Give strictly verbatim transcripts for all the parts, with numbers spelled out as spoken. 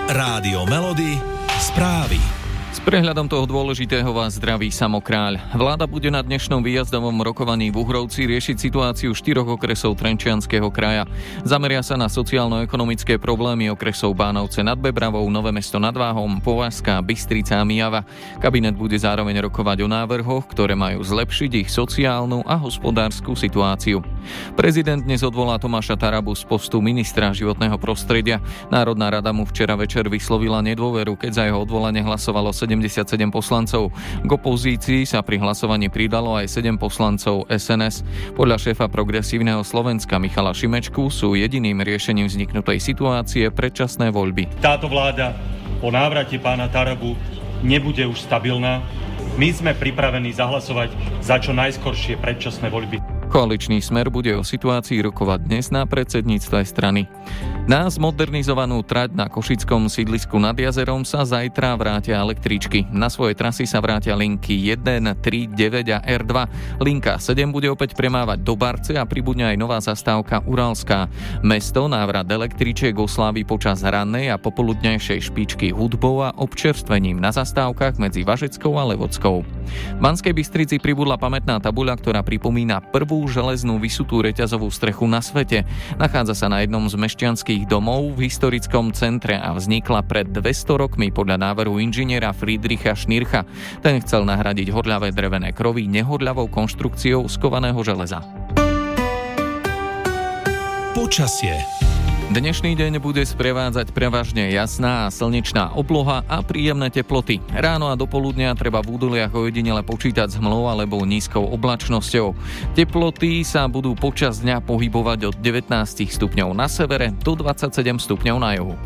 Rádio Melody, správy. S prehľadom toho dôležitého vás zdraví Samo Kráľ. Vláda bude na dnešnom výjazdovom rokovaní v Uhrovci riešiť situáciu štyroch okresov Trenčianskeho kraja. Zameria sa na sociálno-ekonomické problémy okresov Bánovce nad Bebravou, Nové Mesto nad Váhom, Považská, Bystrica a Myjava. Kabinet bude zároveň rokovať o návrhoch, ktoré majú zlepšiť ich sociálnu a hospodársku situáciu. Prezident dnes odvolá Tomáša Tarabu z postu ministra životného prostredia. Národná rada mu včera večer vyslovila nedôveru, keď za jeho odvolanie hlasovalo sedemdesiatsedem poslancov. K opozícii sa pri hlasovaní pridalo aj sedem poslancov es en es. Podľa šéfa Progresívneho Slovenska Michala Šimečku sú jediným riešením vzniknutej situácie predčasné voľby. Táto vláda po návrate pána Tarabu nebude už stabilná. My sme pripravení zahlasovať za čo najskoršie predčasné voľby. Koaličný Smer bude o situácii rokovať dnes na predsedníctve strany. Na zmodernizovanú trať na košickom sídlisku nad jazerom sa zajtra vrátia električky. Na svoje trasy sa vrátia linky jeden, tri, deväť a er dva. Linka sedem bude opäť premávať do Barce a pribudne aj nová zastávka Uralská. Mesto návrat električiek oslávi počas rannej a popoludnejšej špičky hudbou a občerstvením na zastávkach medzi Važeckou a Levodskou. V Banskej Bystrici pribudla pamätná tabuľa, ktorá pripomína prvú železnú vysutú reťazovú strechu na svete. Nachádza sa na jednom z mešťanských domov v historickom centre a vznikla pred dvesto rokmi podľa návrhu inžiniera Friedricha Schnircha. Ten chcel nahradiť horľavé drevené krovy nehodľavou konštrukciou z kovaného železa. Počasie. Dnešný deň bude sprevádzať prevažne jasná a slnečná obloha a príjemné teploty. Ráno a dopoludnia treba v údoliach ojedinele počítať s hmlou alebo nízkou oblačnosťou. Teploty sa budú počas dňa pohybovať od devätnásť stupňov na severe do dvadsaťsedem stupňov na juhu.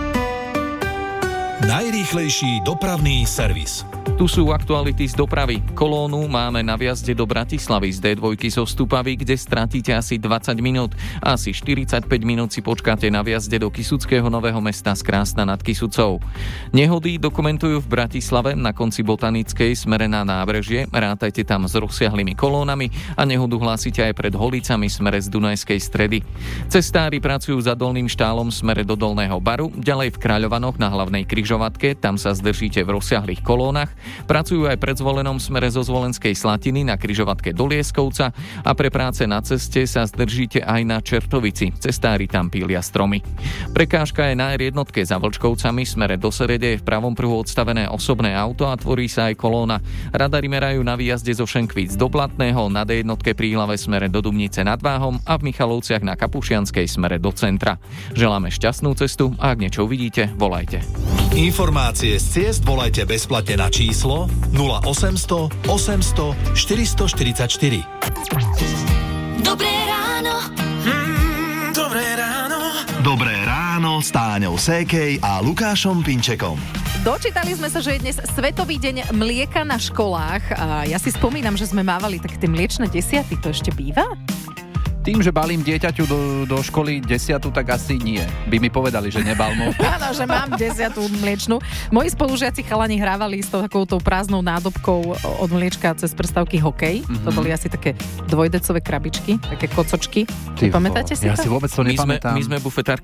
Najrýchlejší dopravný servis. Tu sú aktuality z dopravy. Kolónu máme na vjazde do Bratislavy z dé dva zo Stupavy, kde stratíte asi dvadsať minút. Asi štyridsaťpäť minút si počkáte na vjazde do Kysuckého Nového Mesta z Krásna nad Kysucou. Nehody dokumentujú v Bratislave na konci Botanickej smere na Nábrežie. Rátajte tam s rozsiahlými kolónami a nehodu hlásite aj pred Holicami smere z Dunajskej Stredy. Cestári pracujú za Dolným Štálom smere do Dolného Baru, ďalej v Kráľovanoch na hlavnej križovatke, tam sa zdržíte v rozsiahlych kolónach. Pracujú aj pred Zvolenom smere zo Zvolenskej Slatiny na križovatke do Lieskovca a pre práce na ceste sa zdržíte aj na Čertovici. Cestári tam pília stromy. Prekážka je na er jednotke za Vlčkovcami smere do Serede, je v pravom pruhu odstavené osobné auto a tvorí sa aj kolóna. Radari merajú na výjazde zo Šenkvíc do Blatného, na dé jednotke pri Ilave smere do Dubnice nad Váhom a v Michalovciach na Kapušianskej smere do centra. Želáme šťastnú cestu a ak niečo uvidíte, volajte. Informácie z ciest volajte bezplatne na číslo nula osemsto osemsto štyristoštyridsaťštyri. Dobré ráno. Mm, dobré ráno. Dobré ráno s Táňou Sékej a Lukášom Pinčekom. Dočítali sme sa, že je dnes Svetový deň mlieka na školách a ja si spomínam, že sme mávali také tie mliečne desiaty, to ešte býva? Tým, že balím dieťaťu do, do školy desiatu, tak asi nie. By mi povedali, že nebalmo. Áno, že mám desiatu mliečnu. Moji spolužiaci chalani hrávali s takouto prázdnou nádobkou od mliečka cez prstávky hokej. Mm-hmm. To boli asi také dvojdecové krabičky, také kocočky. Ty Pamätáte si ja to? si vôbec to My sme, nepamätám. my sme bufetárka